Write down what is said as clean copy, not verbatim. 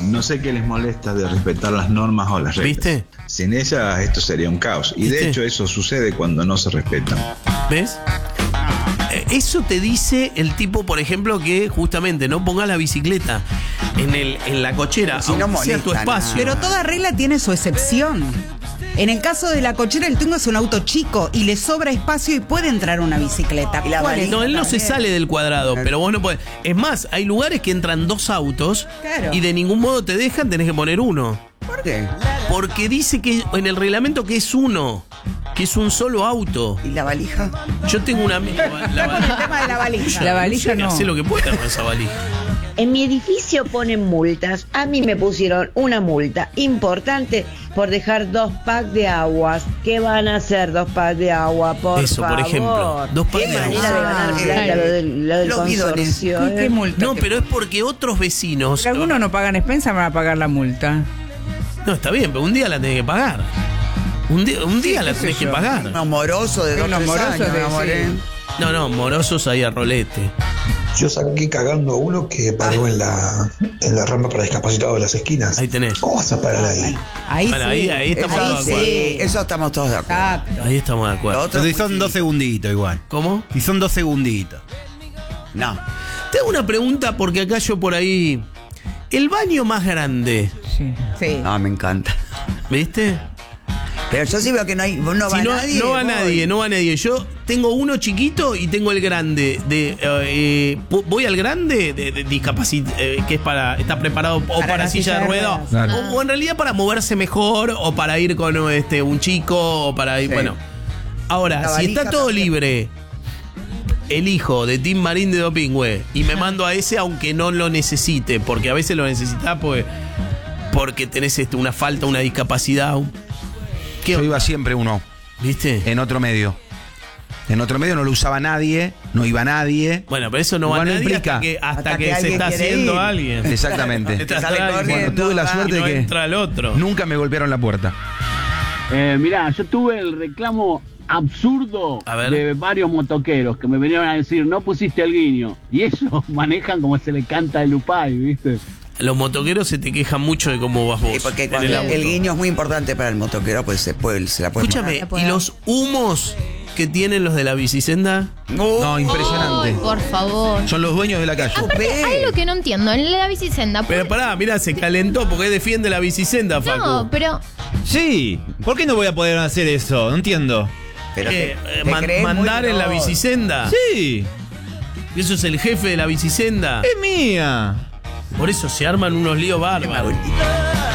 No sé qué les molesta de respetar las normas o las reglas. ¿Viste? Sin ellas esto sería un caos. Y de hecho eso sucede cuando no se respetan. ¿Ves? Eso te dice el tipo, por ejemplo, que justamente no ponga la bicicleta en la cochera, Si no aunque sea tu molesta espacio. Pero toda regla tiene su excepción. En el caso de la cochera, el Twingo es un auto chico y le sobra espacio y puede entrar una bicicleta. Y la ¿Cuál es? valija No, él no se también. sale del cuadrado, pero vos no podés. Es más, hay lugares que entran 2 autos Claro. y de ningún modo te dejan, tenés que poner uno. ¿Por qué? Porque dice que en el reglamento que es uno, que es un solo auto. ¿Y la valija? Yo tengo una amiga. Está con el tema de la valija. La valija no. Hace lo que pueda con esa valija. En mi edificio ponen multas. A mí me pusieron una multa importante por dejar 2 packs de aguas. ¿Qué van a hacer 2 packs de agua, por Eso, favor? por ejemplo. 2 packs Qué de manera agua. de ganar Ah, plata claro. lo del Los bidones. consorcio. ¿Qué multa? No, pero es porque otros vecinos. Si algunos no pagan expensas, van a pagar la multa. No, está bien, pero un día la tenés que pagar. Un día la qué tenés sé que yo. pagar. Unos morosos de Sí, 2 unos 3 morosos años, de- me amoré. sí. No, morosos ahí a rolete. Yo saqué cagando a uno que paró en la rampa para discapacitados de las esquinas. Ahí tenés. ¿Cómo vas a parar ahí? Ahí Bueno, sí. ahí estamos Eso de acuerdo. sí, eso estamos todos de acuerdo. Exacto. Ahí estamos de Lo acuerdo. otro Pero si es son muy 2 segunditos igual. ¿Cómo? Si son 2 segunditos. No. Te hago una pregunta porque acá yo por ahí. El baño más grande, Sí. Sí. No, me encanta. ¿viste? Pero yo sí veo que no va Si no, nadie. no va voy. nadie, no va nadie. Yo tengo uno chiquito y tengo el grande. Voy al grande de que es está preparado o para la silla de ruedas. Claro. O en realidad para moverse mejor o para ir con un chico o para ir. Sí. Bueno. Ahora, La si valija está todo también. libre, elijo de Tim Marín de Dopingüe y me mando a ese aunque no lo necesite, porque a veces lo necesitas porque tenés una falta, una discapacidad. ¿Qué Yo onda? iba siempre uno, ¿Viste? en otro medio. En otro medio no lo usaba nadie, no iba nadie. Bueno, pero eso no va a Igual no nadie implica. hasta que se alguien está quiere haciendo ir. alguien. Exactamente. Te Sale atrae, corriendo, Bueno, tuve la va. suerte y no de que entra el otro. nunca me golpearon la puerta. Mirá, yo tuve el reclamo absurdo A ver. de varios motoqueros que me vinieron a decir, no pusiste el guiño. Y ellos manejan como se le canta el Upay, ¿viste? Los motoqueros se te quejan mucho de cómo vas vos. Sí, porque en cuando el auto. el guiño es muy importante para el motoquero, pues se la puede Escúchame, puede. ¿y los humos que tienen los de la bicisenda? No, impresionante. Ay, por favor. Son los dueños de la calle. Aparte, hay lo que no entiendo. En la bicisenda. Pero pará, mirá, se calentó porque defiende la bicisenda, Facu. No, pero. Sí, ¿por qué no voy a poder hacer eso? No entiendo. Pero Mandar en la bicisenda. Sí, Eso es el jefe de la bicisenda. es mía. Por eso se arman unos líos bárbaros. bicisenda.